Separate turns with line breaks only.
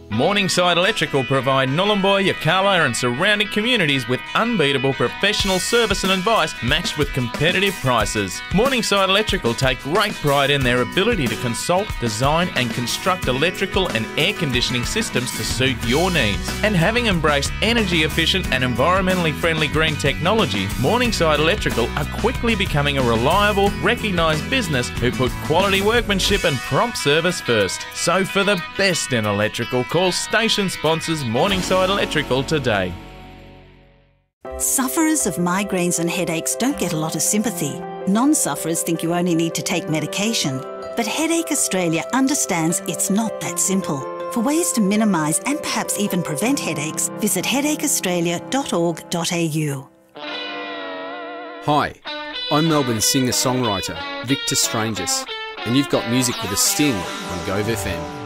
Morningside Electrical provide Nhulunbuy, Yirrkala and surrounding communities with unbeatable professional service and advice matched with competitive prices. Morningside Electrical take great pride in their ability to consult, design and construct electrical and air conditioning systems to suit your needs. And having embraced energy efficient and environmentally friendly green technology, Morningside Electrical are quickly becoming a reliable, recognised business who put quality workmanship and prompt service first. So for the best in electrical, call station sponsors Morningside Electrical today.
Sufferers of migraines and headaches don't get a lot of sympathy. Non-sufferers think you only need to take medication. But Headache Australia understands it's not that simple. For ways to minimise and perhaps even prevent headaches, visit headacheaustralia.org.au.
Hi, I'm Melbourne singer-songwriter Victor Strangis, and you've got music with a sting on Gove FM.